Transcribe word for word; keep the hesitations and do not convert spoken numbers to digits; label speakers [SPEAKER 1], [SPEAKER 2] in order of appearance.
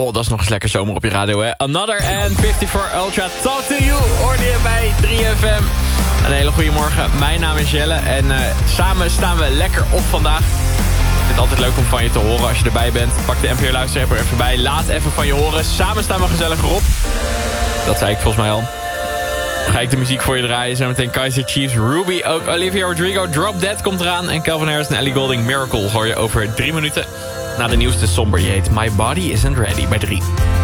[SPEAKER 1] Oh, dat is nog eens lekker zomer op je radio, hè. Another and vijfenvijftig Ultra Talk to You hoorde je bij drie F M. Een hele goede morgen. Mijn naam is Jelle en uh, samen staan we lekker op vandaag. Ik vind het altijd leuk om van je te horen als je erbij bent. Pak de N P R luisterapp er even bij. Laat even van je horen. Samen staan we gezellig erop. Dat zei ik volgens mij al. Ga ik de muziek voor je draaien. Zometeen Kaiser Chiefs, Ruby, ook Olivia Rodrigo, Drop Dead komt eraan. En Calvin Harris en Ellie Goulding, Miracle hoor je over drie minuten. Na de nieuwste somber, je heet My Body Isn't Ready bij drie.